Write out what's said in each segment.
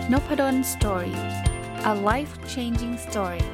Noppadan Story. A life-changing story.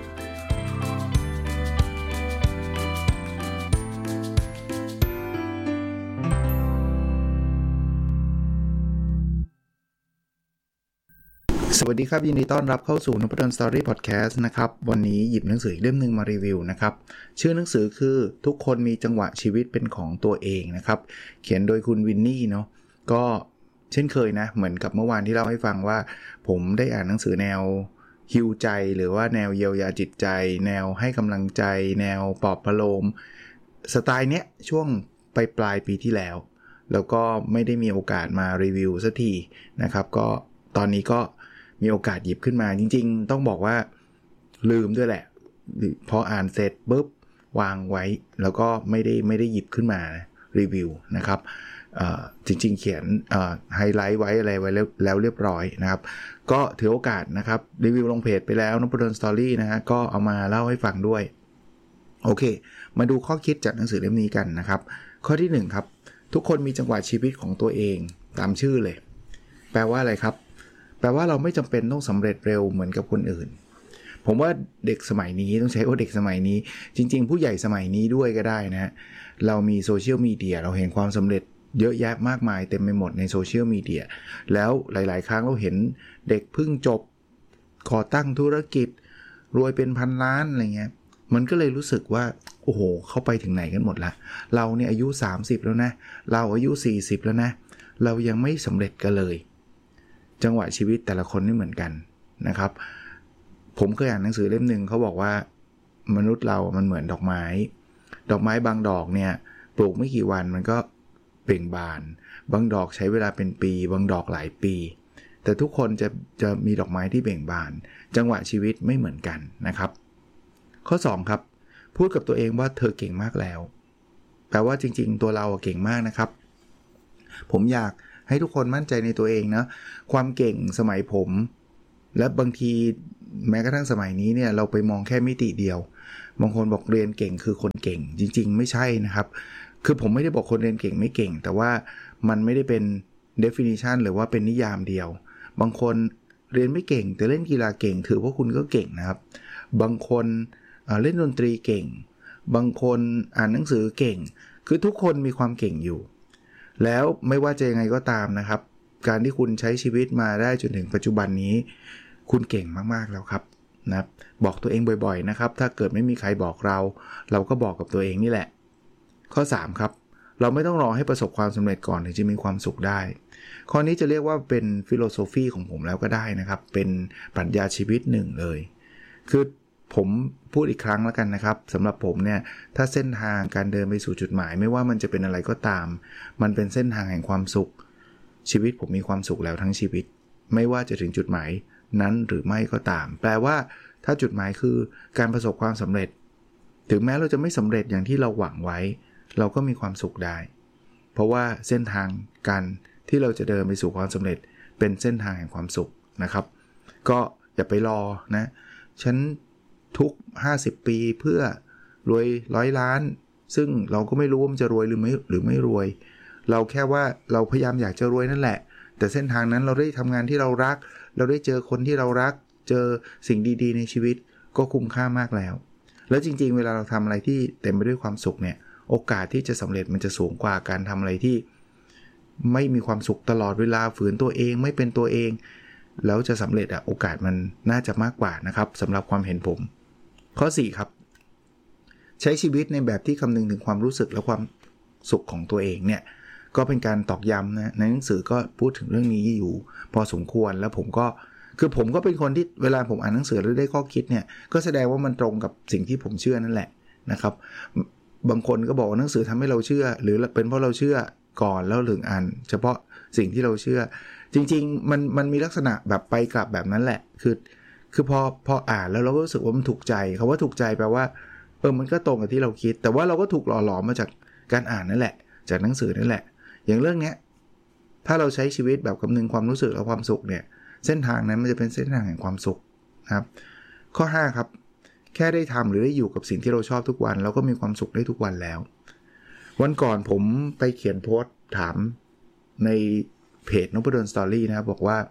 สวัสดีครับยินดีต้อนรับเข้าสู่ Noppadan Story Podcast นะครับวันนี้หยิบหนังสืออีกเล่มนึงมารีวิวนะครับชื่อหนังสือคือทุกคนมีจังหวะชีวิตเป็นของตัวเองนะครับเขียนโดยคุณวินนี่เนาะก็เช่นเคยนะเหมือนกับเมื่อวานที่เล่าให้ฟังว่าผมได้อ่านหนังสือแนวฮีลใจหรือว่าแนวเยียวยาจิตใจแนวให้กำลังใจแนวปลอบประโลมสไตล์เนี้ยช่วงปลายปีที่แล้วก็ไม่ได้มีโอกาสมารีวิวสักทีนะครับก็ตอนนี้ก็มีโอกาสหยิบขึ้นมาจริงๆต้องบอกว่าลืมด้วยแหละพออ่านเสร็จปุ๊บวางไว้แล้วก็ไม่ได้หยิบขึ้นมารีวิวนะครับจริงๆเขียนไฮไลท์ไว้อะไรไว้แล้วเรียบร้อยนะครับก็ถือโอกาสนะครับรีวิวลงเพจไปแล้ว Noppadan Story นะฮะก็เอามาเล่าให้ฟังด้วยโอเคมาดูข้อคิดจากหนังสือเล่มนี้กันนะครับข้อที่1ครับทุกคนมีจังหวะชีวิตของตัวเองตามชื่อเลยแปลว่าอะไรครับแปลว่าเราไม่จำเป็นต้องสำเร็จเร็วเหมือนกับคนอื่นผมว่าเด็กสมัยนี้ต้องใช้ว่าเด็กสมัยนี้จริงๆผู้ใหญ่สมัยนี้ด้วยก็ได้นะฮะเรามีโซเชียลมีเดียเราเห็นความสำเร็จเยอะแยะมากมายเต็มไปหมดในโซเชียลมีเดียแล้วหลายๆครั้งเราเห็นเด็กเพิ่งจบก่อตั้งธุรกิจรวยเป็นพันล้านอะไรเงี้ยมันก็เลยรู้สึกว่าโอ้โหเข้าไปถึงไหนกันหมดละเราเนี่ยอายุ30แล้วนะเราอายุ40แล้วนะเรายังไม่สำเร็จกันเลยจังหวะชีวิตแต่ละคนไม่เหมือนกันนะครับผมเคยอ่านหนังสือเล่มนึงเขาบอกว่ามนุษย์เรามันเหมือนดอกไม้บางดอกเนี่ยปลูกไม่กี่วันมันก็เบ่งบานบางดอกใช้เวลาเป็นปีบางดอกหลายปีแต่ทุกคนจะมีดอกไม้ที่เบ่งบานจังหวะชีวิตไม่เหมือนกันนะครับข้อ2ครับพูดกับตัวเองว่าเธอเก่งมากแล้วแปลว่าจริงๆตัวเราเก่งมากนะครับผมอยากให้ทุกคนมั่นใจในตัวเองนะความเก่งสมัยผมและบางทีแม้กระทั่งสมัยนี้เนี่ยเราไปมองแค่มิติเดียวบางคนบอกเรียนเก่งคือคนเก่งจริงๆไม่ใช่นะครับคือผมไม่ได้บอกคนเรียนเก่งไม่เก่งแต่ว่ามันไม่ได้เป็น definition หรือว่าเป็นนิยามเดียวบางคนเรียนไม่เก่งแต่เล่นกีฬาเก่งถือว่าคุณก็เก่งนะครับบางคนเล่นดนตรีเก่งบางคนอ่านหนังสือเก่งคือทุกคนมีความเก่งอยู่แล้วไม่ว่าจะยังไงก็ตามนะครับการที่คุณใช้ชีวิตมาได้จนถึงปัจจุบันนี้คุณเก่งมากๆแล้วครับนะบอกตัวเองบ่อยๆนะครับถ้าเกิดไม่มีใครบอกเราก็บอกกับตัวเองนี่แหละข้อ3ครับเราไม่ต้องรอให้ประสบความสำเร็จก่อนถึงจะมีความสุขได้ข้อนี้จะเรียกว่าเป็นฟิโลโซฟีของผมแล้วก็ได้นะครับเป็นปรัชญาชีวิตหนึ่งเลยคือผมพูดอีกครั้งแล้วกันนะครับสำหรับผมเนี่ยถ้าเส้นทางการเดินไปสู่จุดหมายไม่ว่ามันจะเป็นอะไรก็ตามมันเป็นเส้นทางแห่งความสุขชีวิตผมมีความสุขแล้วทั้งชีวิตไม่ว่าจะถึงจุดหมายนั้นหรือไม่ก็ตามแปลว่าถ้าจุดหมายคือการประสบความสำเร็จถึงแม้เราจะไม่สำเร็จอย่างที่เราหวังไว้เราก็มีความสุขได้เพราะว่าเส้นทางการที่เราจะเดินไปสู่ความสำเร็จเป็นเส้นทางแห่งความสุขนะครับก็อย่าไปรอนะฉันทุก50ปีเพื่อรวย100 ล้านซึ่งเราก็ไม่รู้ว่ามันจะรวยหรือไม่รวยเราแค่ว่าเราพยายามอยากจะรวยนั่นแหละแต่เส้นทางนั้นเราได้ทำงานที่เรารักเราได้เจอคนที่เรารักเจอสิ่งดีๆในชีวิตก็คุ้มค่ามากแล้วจริงๆเวลาเราทำอะไรที่เต็มไปด้วยความสุขเนี่ยโอกาสที่จะสำเร็จมันจะสูงกว่าการทำอะไรที่ไม่มีความสุขตลอดเวลาฝืนตัวเองไม่เป็นตัวเองแล้วจะสำเร็จโอกาสมันน่าจะมากกว่านะครับสำหรับความเห็นผมข้อ4ครับใช้ชีวิตในแบบที่คำนึงถึงความรู้สึกและความสุขของตัวเองเนี่ยก็เป็นการตอกย้ำนะในหนังสือก็พูดถึงเรื่องนี้อยู่พอสมควรแล้วผมก็เป็นคนที่เวลาผมอ่านหนังสือแล้วได้ข้อคิดเนี่ยก็แสดงว่ามันตรงกับสิ่งที่ผมเชื่อนั่นแหละนะครับบางคนก็บอกว่าหนังสือทำให้เราเชื่อหรือเป็นเพราะเราเชื่อก่อนแล้วถึงอ่านเฉพาะสิ่งที่เราเชื่อจริงๆมันมีลักษณะแบบไปกลับแบบนั้นแหละคือพออ่านแล้วเราก็รู้สึกว่ามันถูกใจคำว่าถูกใจแปลว่ามันก็ตรงกับที่เราคิดแต่ว่าเราก็ถูกหล่อหลอมมาจากการอ่านนั่นแหละจากหนังสือนั่นแหละอย่างเรื่องนี้ถ้าเราใช้ชีวิตแบบคำนึงความรู้สึกและความสุขเนี่ยเส้นทางนั้นมันจะเป็นเส้นทางแห่งความสุขนะครับข้อ5ครับแค่ได้ทำหรือได้อยู่กับสิ่งที่เราชอบทุกวันเราก็มีความสุขได้ทุกวันแล้ววันก่อนผมไปเขียนโพสต์ถามในเพจ Noppadan Story นะครับบอกว่า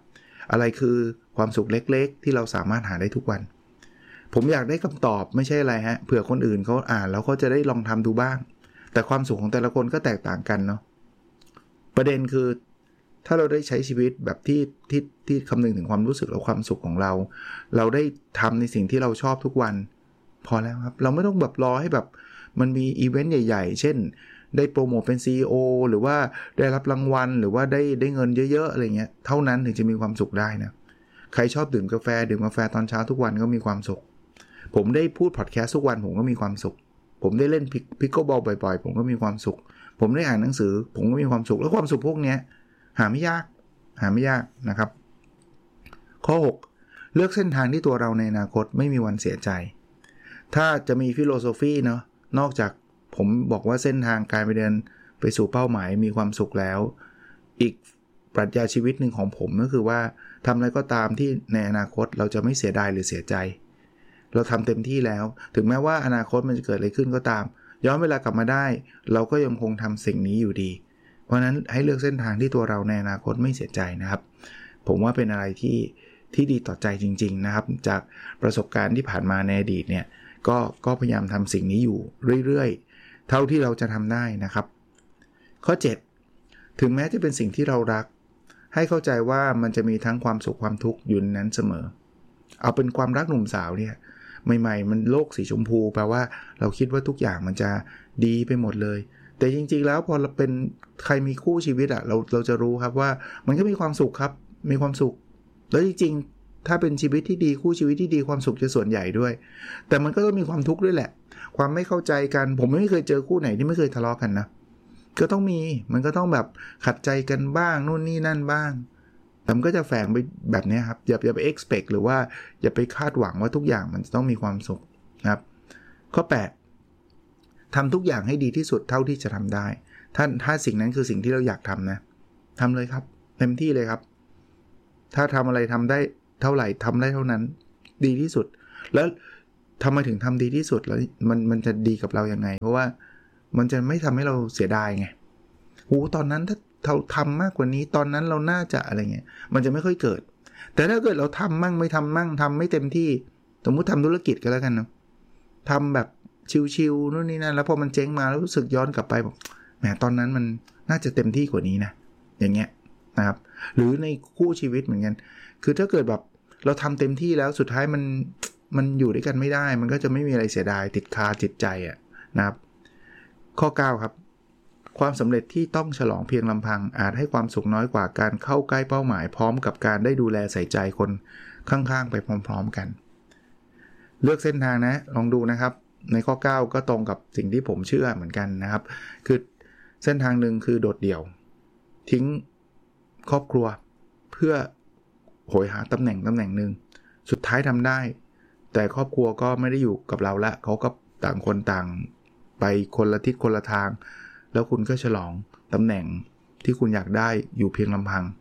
อะไรคือความสุขเล็กๆที่เราสามารถหาได้ทุกวันผมอยากได้คำตอบไม่ใช่อะไรฮะเผื่อคนอื่นเขาอ่านแล้วเขาจะได้ลองทำดูบ้างแต่ความสุขของแต่ละคนก็แตกต่างกันเนาะประเด็นคือถ้าเราได้ใช้ชีวิตแบบที่คำนึงถึงความรู้สึกและความสุขของเราได้ทำในสิ่งที่เราชอบทุกวันพอแล้วครับเราไม่ต้องแบบรอให้แบบมันมีอีเวนต์ใหญ่ๆเช่นได้โปรโมทเป็น CEO หรือว่าได้รับรางวัลหรือว่าได้เงินเยอะๆอะไรเงี้ยเท่านั้นถึงจะมีความสุขได้นะใครชอบดื่มกาแฟตอนเช้าทุกวันก็มีความสุขผมได้พูดพอดแคสต์ทุกวันผมก็มีความสุขผมได้เล่นพิกเกิลบอลบ่อยๆผมก็มีความสุขผมได้อ่านหนังสือผมก็มีความสุขแล้วความสุขพวกนี้หาไม่ยากนะครับข้อ6เลือกเส้นทางที่ตัวเราในอนาคตไม่มีวันเสียใจถ้าจะมีฟิโลโซฟีเนาะนอกจากผมบอกว่าเส้นทางการไปสู่เป้าหมายมีความสุขแล้วอีกปรัชญาชีวิตหนึ่งของผมก็คือว่าทำอะไรก็ตามที่ในอนาคตเราจะไม่เสียดายหรือเสียใจเราทำเต็มที่แล้วถึงแม้ว่าอนาคตมันจะเกิดอะไรขึ้นก็ตามย้อนเวลากลับมาได้เราก็ยังคงทำสิ่งนี้อยู่ดีเพราะนั้นให้เลือกเส้นทางที่ตัวเราในอนาคตไม่เสียใจนะครับผมว่าเป็นอะไรที่ดีต่อใจจริงๆนะครับจากประสบการณ์ที่ผ่านมาในอดีตเนี่ยก็พยายามทำสิ่งนี้อยู่เรื่อยๆเท่าที่เราจะทำได้นะครับข้อ7ถึงแม้จะเป็นสิ่งที่เรารักให้เข้าใจว่ามันจะมีทั้งความสุขความทุกข์อยู่นั้นเสมอเอาเป็นความรักหนุ่มสาวเนี่ยใหม่ๆมันโลกสีชมพูแปลว่าเราคิดว่าทุกอย่างมันจะดีไปหมดเลยแต่จริงๆแล้วพอเราเป็นใครมีคู่ชีวิตอ่ะเราจะรู้ครับว่ามันก็มีความสุขครับมีความสุขแล้วจริงๆถ้าเป็นชีวิตที่ดีคู่ชีวิตที่ดีความสุขจะส่วนใหญ่ด้วยแต่มันก็ต้องมีความทุกข์ด้วยแหละความไม่เข้าใจกันผมไม่เคยเจอคู่ไหนที่ไม่เคยทะเลาะกันนะก็ต้องมีมันก็ต้องแบบขัดใจกันบ้างนู่นนี่นั่นบ้างแต่มันก็จะแฝงไปแบบนี้ครับอย่าไป expect หรือว่าอย่าไปคาดหวังว่าทุกอย่างมันจะต้องมีความสุขนะครับข้อ8ทำทุกอย่างให้ดีที่สุดเท่าที่จะทำได้ถ้าสิ่งนั้นคือสิ่งที่เราอยากทำนะทำเลยครับเต็มที่เลยครับถ้าทำอะไรทำได้เท่าไหร่ทำได้เท่านั้นดีที่สุดแล้วทำไมถึงทำดีที่สุดแล้วมันจะดีกับเรายังไงเพราะว่ามันจะไม่ทำให้เราเสียดายไงตอนนั้นถ้าเราทำมากกว่านี้ตอนนั้นเราน่าจะอะไรเงี้ยมันจะไม่ค่อยเกิดแต่ถ้าเกิดเราทำมั่งไม่ทำมั่งทำไม่เต็มที่สมมุติทำธุรกิจก็แล้วกันเนาะทำแบบชิวๆนู่นนี่นั่นแล้วพอมันเจ๊งมาแล้วรู้สึกย้อนกลับไปบอกแหมตอนนั้นมันน่าจะเต็มที่กว่านี้นะอย่างเงี้ยนะครับหรือในคู่ชีวิตเหมือนกันคือถ้าเกิดแบบเราทำเต็มที่แล้วสุดท้ายมันอยู่ด้วยกันไม่ได้มันก็จะไม่มีอะไรเสียดายติดคาจิตใจอ่ะนะครับข้อ9ครับความสำเร็จที่ต้องฉลองเพียงลำพังอาจให้ความสุขน้อยกว่าการเข้าใกล้เป้าหมายพร้อมกับการได้ดูแลใส่ใจคนข้างๆไปพร้อมๆกันเลือกเส้นทางนะลองดูนะครับในข้อ9ก็ตรงกับสิ่งที่ผมเชื่อเหมือนกันนะครับคือเส้นทางหนึ่งคือโดดเดี่ยวทิ้งครอบครัวเพื่อโหยหาตำแหน่งหนึ่งสุดท้ายทำได้แต่ครอบครัวก็ไม่ได้อยู่กับเราละเขาก็ต่างคนต่างไปคนละทิศคนละทางแล้วคุณก็ฉลองตำแหน่งที่คุณอยากได้อยู่เพียงลำพัง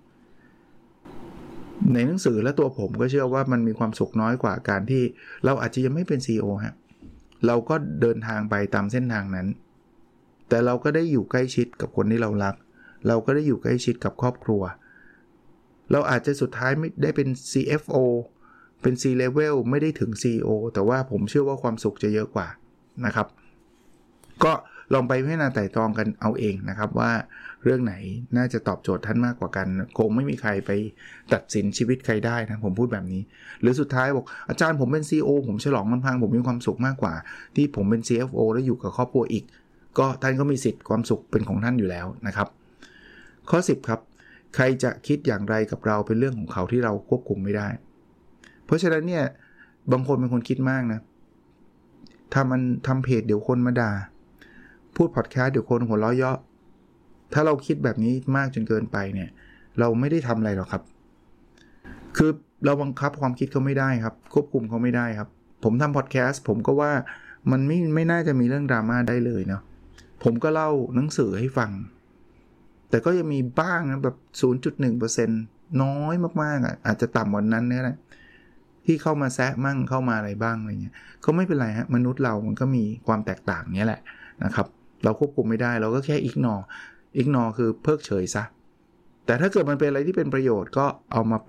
ในหนังสือและตัวผมก็เชื่อว่ามันมีความสุขน้อยกว่าการที่เราอาจจะยังไม่เป็น CEO ฮะเราก็เดินทางไปตามเส้นทางนั้นแต่เราก็ได้อยู่ใกล้ชิดกับคนที่เรารักเราก็ได้อยู่ใกล้ชิดกับครอบครัวเราอาจจะสุดท้ายไม่ได้เป็น CFO เป็น C level ไม่ได้ถึง CEO แต่ว่าผมเชื่อว่าความสุขจะเยอะกว่านะครับก็ลองไปพิจารณาไต่ตรองกันเอาเองนะครับว่าเรื่องไหนน่าจะตอบโจทย์ท่านมากกว่ากันคงไม่มีใครไปตัดสินชีวิตใครได้นะผมพูดแบบนี้หรือสุดท้ายบอกอาจารย์ผมเป็น CEO ผมฉลองลำพังผมมีความสุขมากกว่าที่ผมเป็น CFO แล้วอยู่กับครอบครัวอีกก็ท่านก็มีสิทธิ์ความสุขเป็นของท่านอยู่แล้วนะครับข้อ10ครับใครจะคิดอย่างไรกับเราเป็นเรื่องของเขาที่เราควบคุมไม่ได้เพราะฉะนั้นเนี่ยบางคนเป็นคนคิดมากนะทำเพจเดี๋ยวคนมาด่าพูดพอดแคสต์เดี๋ยวคนหัวเราะเยาะถ้าเราคิดแบบนี้มากจนเกินไปเนี่ยเราไม่ได้ทำอะไรหรอกครับคือเราบังคับความคิดเขาไม่ได้ครับควบคุมเขาไม่ได้ครับผมทำพอดแคสต์ผมก็ว่ามันไม่น่าจะมีเรื่องดราม่าได้เลยเนาะผมก็เล่าหนังสือให้ฟังแต่ก็ยังมีบ้างนะแบบ 0.1% น้อยมากๆอาจจะต่ำกว่านั้นเนี่ยแหละที่เข้ามาแซะมั่งเข้ามาอะไรบ้างอะไรเงี้ยก็ไม่เป็นไรฮะมนุษย์เรามันก็มีความแตกต่างเนี้ยแหละนะครับเราควบคุมไม่ได้เราก็แค่ignore คือเพิกเฉยซะแต่ถ้าเกิดมันเป็นอะไรที่เป็นประโยชน์ก็เอามาปรับ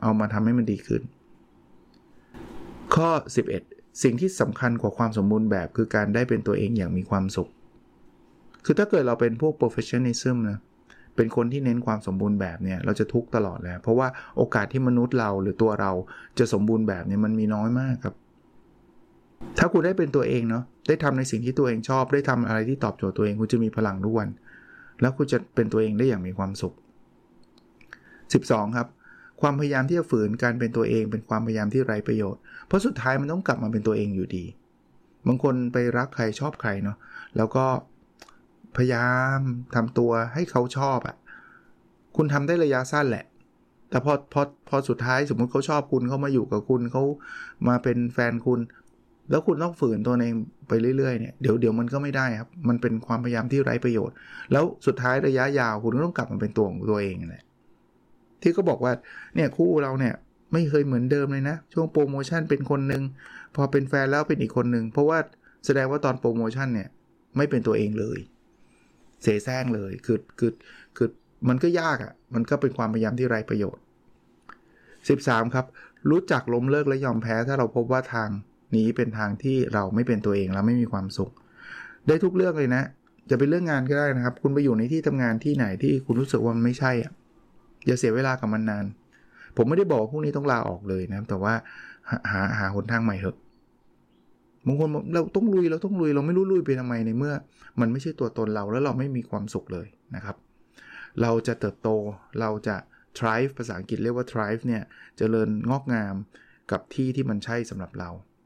เอามาทำให้มันดีขึ้นข้อ11สิ่งที่สำคัญกว่าความสมบูรณ์แบบคือการได้เป็นตัวเองอย่างมีความสุขคือถ้าเกิดเราเป็นพวก perfectionism นะเป็นคนที่เน้นความสมบูรณ์แบบเนี่ยเราจะทุกข์ตลอดแล้วเพราะว่าโอกาสที่มนุษย์เราหรือตัวเราจะสมบูรณ์แบบเนี่ยมันมีน้อยมากครับถ้าคุณได้เป็นตัวเองเนาะได้ทำในสิ่งที่ตัวเองชอบได้ทำอะไรที่ตอบโจทย์ตัวเองคุณจะมีพลังทุกวันแล้วคุณจะเป็นตัวเองได้อย่างมีความสุข12ครับความพยายามที่จะฝืนการเป็นตัวเองเป็นความพยายามที่ไร้ประโยชน์เพราะสุดท้ายมันต้องกลับมาเป็นตัวเองอยู่ดีบางคนไปรักใครชอบใครเนาะแล้วก็พยายามทำตัวให้เขาชอบอ่ะคุณทำได้ระยะสั้นแหละแต่พอสุดท้ายสมมุติเขาชอบคุณเขามาอยู่กับคุณเขามาเป็นแฟนคุณแล้วคุณต้องฝืนตัวเองไปเรื่อยๆเนี่ยเดี๋ยวมันก็ไม่ได้ครับมันเป็นความพยายามที่ไร้ประโยชน์แล้วสุดท้ายระยะยาวคุณก็ต้องกลับมาเป็นตัวของตัวเองแหละที่ก็บอกว่าเนี่ยคู่เราเนี่ยไม่เคยเหมือนเดิมเลยนะช่วงโปรโมชั่นเป็นคนนึงพอเป็นแฟนแล้วเป็นอีกคนนึงเพราะว่าแสดงว่าตอนโปรโมชั่นเนี่ยไม่เป็นตัวเองเลยเสแสร้งเลยคือมันก็ยากอ่ะมันก็เป็นความพยายามที่ไร้ประโยชน์13ครับรู้จักล้มเลิกและยอมแพ้ถ้าเราพบว่าทางนี้เป็นทางที่เราไม่เป็นตัวเองแล้วไม่มีความสุขได้ทุกเรื่องเลยนะจะเป็นเรื่องงานก็ได้นะครับคุณไปอยู่ในที่ทำงานที่ไหนที่คุณรู้สึกว่ามันไม่ใช่อ่ะอย่าเสียเวลากับมันนานผมไม่ได้บอกว่าพวกนี้ต้องลาออกเลยนะแต่ว่าหาหนทางใหม่เถอะบางคนเราต้องลุยเราไม่รู้ลุยไปทำไมในเมื่อมันไม่ใช่ตัวตนเราแล้วเราไม่มีความสุขเลยนะครับเราจะเติบโตเราจะ thrive ภาษาอังกฤษเรียกว่า thrive เนี่ยเจริญงอกงามกับที่มันใช่สำหรับเรา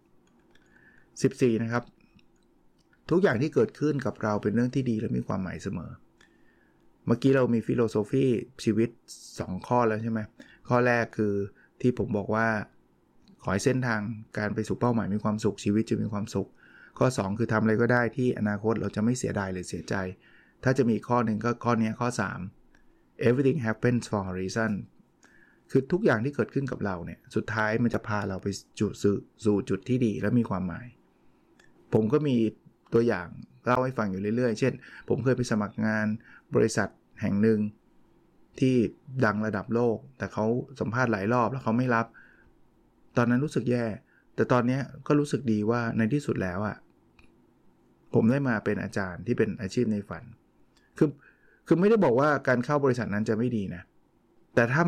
14นะครับทุกอย่างที่เกิดขึ้นกับเราเป็นเรื่องที่ดีและมีความหมายเสมอเมื่อกี้เรามีฟิโลโซฟีชีวิต2ข้อแล้วใช่ไหมข้อแรกคือที่ผมบอกว่าขอให้เส้นทางการไปสู่เป้าหมายมีความสุขชีวิตจะมีความสุขข้อ2คือทำอะไรก็ได้ที่อนาคตเราจะไม่เสียดายหรือเสียใจถ้าจะมีข้อหนึ่งก็ข้อนี้ข้อ3 everything happens for a reason คือทุกอย่างที่เกิดขึ้นกับเราเนี่ยสุดท้ายมันจะพาเราไปสู่จุดที่ดีและมีความหมายผมก็มีตัวอย่างเล่าให้ฟังอยู่เรื่อยๆเช่นผมเคยไปสมัครงานบริษัทแห่งหนึ่งที่ดังระดับโลกแต่เขาสัมภาษณ์หลายรอบแล้วเขาไม่รับตอนนั้นรู้สึกแย่แต่ตอนนี้ก็รู้สึกดีว่าในที่สุดแล้วอ่ะผมได้มาเป็นอาจารย์ที่เป็นอาชีพในฝันคือไม่ได้บอกว่าการเข้าบริษัทนั้นจะไม่ดีนะแต่ถ้า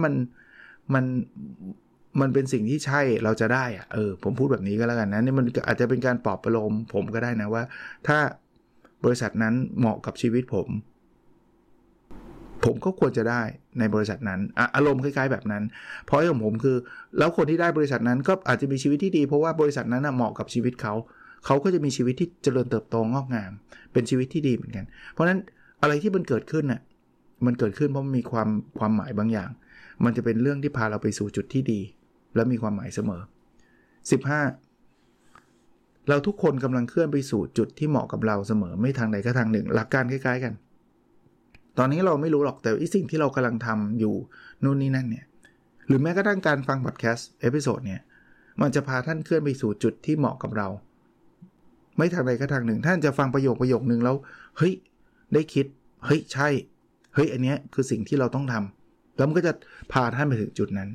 มันเป็นสิ่งที่ใช่เราจะได้อะผมพูดแบบนี้ก็แล้วกันนะนี่มันอาจจะเป็นการปลอบประโลมผมก็ได้นะว่าถ้าบริษัทนั้นเหมาะกับชีวิตผมก็ควรจะได้ในบริษัทนั้นอารมณ์คล้ายๆแบบนั้นเพราะของผมคือแล้วคนที่ได้บริษัทนั้นก็อาจจะมีชีวิตที่ดีเพราะว่าบริษัทนั้นเหมาะกับชีวิตเขาก็จะมีชีวิตที่เจริญเติบโตงอกงามเป็นชีวิตที่ดีเหมือนกันเพราะฉะนั้นอะไรที่มันเกิดขึ้นน่ะมันเกิดขึ้นเพราะมีความหมายบางอย่างมันจะเป็นเรื่องที่พาเราไปสู่จุดที่ดีและมีความหมายเสมอ15เราทุกคนกำลังเคลื่อนไปสู่จุดที่เหมาะกับเราเสมอไม่ทางใดก็ทางหนึ่งหลักการคล้ายๆกันตอนนี้เราไม่รู้หรอกแต่สิ่งที่เรากำลังทำอยู่นู่นนี่นั่นเนี่ยหรือแม้กระทั่งการฟังพอดแคสต์เอพิโซดเนี่ยมันจะพาท่านเคลื่อนไปสู่จุดที่เหมาะกับเราไม่ทางใดก็ทางหนึ่งท่านจะฟังประโยคนึงแล้วเฮ้ยได้คิดเฮ้ยใช่เฮ้ยอันเนี้ยคือสิ่งที่เราต้องทำแล้วมันก็จะพาท่านไปถึงจุดนั้น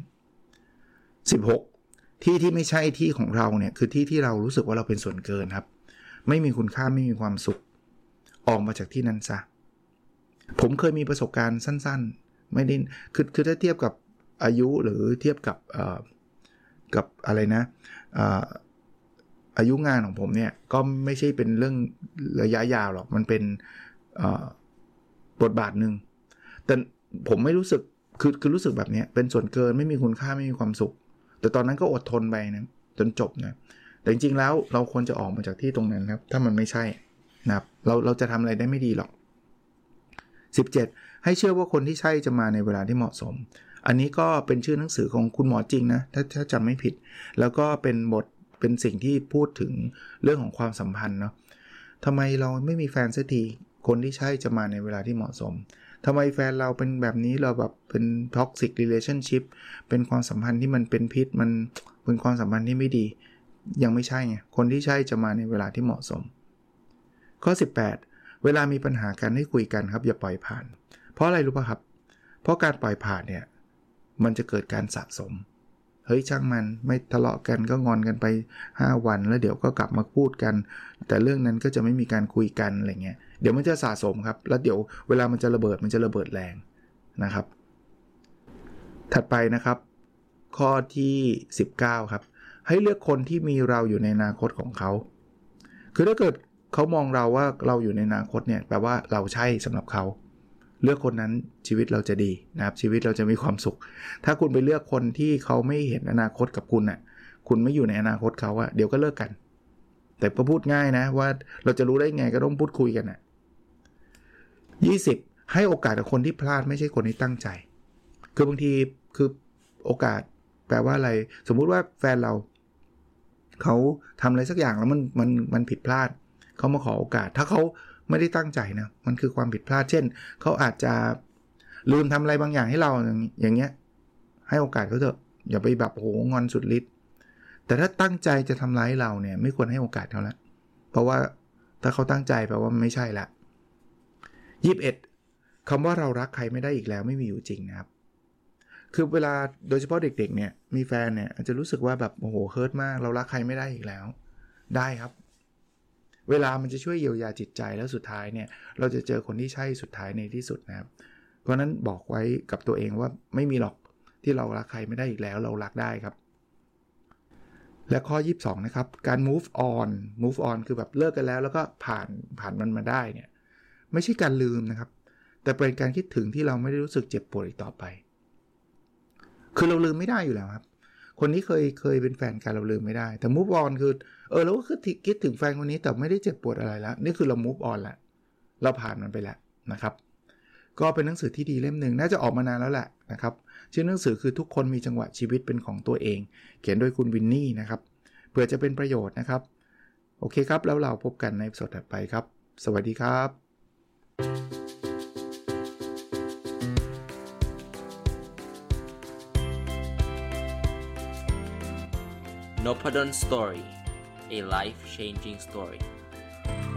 16ที่ไม่ใช่ที่ของเราเนี่ยคือที่เรารู้สึกว่าเราเป็นส่วนเกินครับไม่มีคุณค่าไม่มีความสุขออกมาจากที่นั้นซะผมเคยมีประสบการณ์สั้นๆไม่ได้คือถ้าเทียบกับอายุหรือเทียบกับอะไรนะอายุงานของผมเนี่ยก็ไม่ใช่เป็นเรื่องระยะยาวหรอกมันเป็นบทบาทนึงแต่ผมไม่รู้สึกคือรู้สึกแบบนี้เป็นส่วนเกินไม่มีคุณค่าไม่มีความสุขแต่ตอนนั้นก็อดทนไปนะจนจบนะแต่จริงๆแล้วเราควรจะออกมาจากที่ตรงนั้นครับถ้ามันไม่ใช่นะครับเราจะทำอะไรได้ไม่ดีหรอก17ให้เชื่อว่าคนที่ใช่จะมาในเวลาที่เหมาะสมอันนี้ก็เป็นชื่อหนังสือของคุณหมอจริงนะถ้าจำไม่ผิดแล้วก็เป็นสิ่งที่พูดถึงเรื่องของความสัมพันธ์เนาะทำไมเราไม่มีแฟนสักทีคนที่ใช่จะมาในเวลาที่เหมาะสมทำไมแฟนเราเป็นแบบนี้เราแบบเป็น toxic relationship เป็นความสัมพันธ์ที่มันเป็นพิษมันเป็นความสัมพันธ์ที่ไม่ดียังไม่ใช่ไงคนที่ใช่จะมาในเวลาที่เหมาะสมข้อ18เวลามีปัญหากันให้คุยกันครับอย่าปล่อยผ่านเพราะอะไรรู้ป่ะครับเพราะการปล่อยผ่านเนี่ยมันจะเกิดการสะสมเฮ้ยช่างมันไม่ทะเลาะกันก็งอนกันไป5วันแล้วเดี๋ยวก็กลับมาพูดกันแต่เรื่องนั้นก็จะไม่มีการคุยกันอะไรเงี้ยเดี๋ยวมันจะสะสมครับแล้วเดี๋ยวเวลามันจะระเบิดแรงนะครับถัดไปนะครับข้อที่19ครับให้เลือกคนที่มีเราอยู่ในอนาคตของเขาคือถ้าเกิดเขามองเราว่าเราอยู่ในอนาคตเนี่ยแปลว่าเราใช่สำหรับเขาเลือกคนนั้นชีวิตเราจะดีนะครับชีวิตเราจะมีความสุขถ้าคุณไปเลือกคนที่เขาไม่เห็นอนาคตกับคุณน่ะคุณไม่อยู่ในอนาคตเขาอะเดี๋ยวก็เลิกกันแต่ก็พูดง่ายนะว่าเราจะรู้ได้ไงก็ต้องพูดคุยกันน่ะ20ให้โอกาสกับคนที่พลาดไม่ใช่คนที่ตั้งใจคือบางทีคือโอกาสแปลว่าอะไรสมมุติว่าแฟนเราเขาทำอะไรสักอย่างแล้วมันผิดพลาดเขามาขอโอกาสถ้าเขาไม่ได้ตั้งใจนะมันคือความผิดพลาดเช่นเขาอาจจะลืมทำอะไรบางอย่างให้เราอย่างเงี้ยให้โอกาสเขาเถอะอย่าไปแบบโหงอนสุดฤทธิ์แต่ถ้าตั้งใจจะทำร้ายเราเนี่ยไม่ควรให้โอกาสเขาละเพราะว่าถ้าเขาตั้งใจแปลว่าไม่ใช่ละ21คำว่าเรารักใครไม่ได้อีกแล้วไม่มีอยู่จริงนะครับคือเวลาโดยเฉพาะเด็กๆเนี่ยมีแฟนเนี่ยอาจจะรู้สึกว่าแบบโอ้โหเฮิร์ตมากเรารักใครไม่ได้อีกแล้วได้ครับเวลามันจะช่วยเยียวยาจิตใจแล้วสุดท้ายเนี่ยเราจะเจอคนที่ใช่สุดท้ายในที่สุดนะครับเพราะนั้นบอกไว้กับตัวเองว่าไม่มีหรอกที่เรารักใครไม่ได้อีกแล้วเรารักได้ครับและข้อ22นะครับการ move on คือแบบเลิกกันแล้วแล้วก็ผ่านมันมาได้เนี่ยไม่ใช่การลืมนะครับแต่เป็นการคิดถึงที่เราไม่ได้รู้สึกเจ็บปวดอีกต่อไปคือเราลืมไม่ได้อยู่แล้วครับคนนี้เคยเป็นแฟนกันเราลืมไม่ได้แต่ move on คือเราก็คิดถึงแฟนคนนี้แต่ไม่ได้เจ็บปวดอะไรแล้วนี่คือเรา move on แล้วเราผ่านมันไปแล้วนะครับก็เป็นหนังสือที่ดีเล่มนึงน่าจะออกมานานแล้วแหละนะครับชื่อหนังสือคือทุกคนมีจังหวะชีวิตเป็นของตัวเองเขียนโดยคุณวินนี่นะครับเพื่อจะเป็นประโยชน์นะครับโอเคครับแล้วเราพบกันในตอนถัดไปครับสวัสดีครับ Nopadon Story, a life-changing story.